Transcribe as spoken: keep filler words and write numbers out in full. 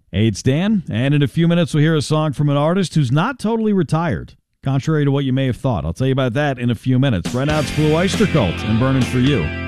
Hey, it's Dan, and in a few minutes we'll hear a song from an artist who's not totally retired, contrary to what you may have thought. I'll tell you about that in a few minutes. Right now it's Blue Oyster Cult and Burning for You.